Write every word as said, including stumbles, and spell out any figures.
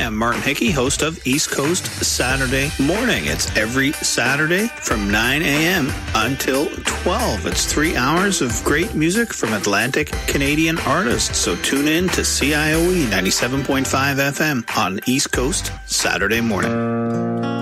am Martin Hickey, host of East Coast Saturday Morning. It's every Saturday from nine a.m. until twelve. It's three hours of great music from Atlantic Canadian artists. So tune in to C I O E ninety-seven point five F M on East Coast Saturday Morning.